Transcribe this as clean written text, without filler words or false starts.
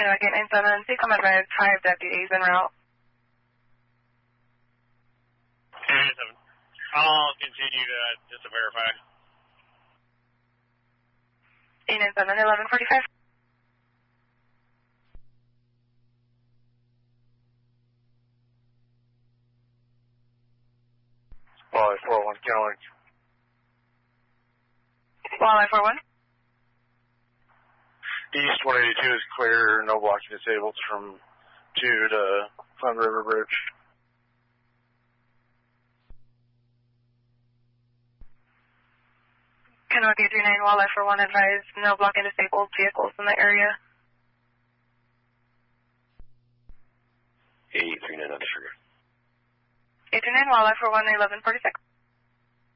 Kentucky 97, come advise 5 deputies en route. 97. I'll continue to, just to verify. 897, 1145. Walleye 41, County. Walleye 41. East 182 is clear, no blocking disabled from 2 to Clem River Bridge. Kentucky 39, Walleye 41, advise no blocking disabled vehicles in the area. 839 on disregard. 839, Walleye 41, 1146.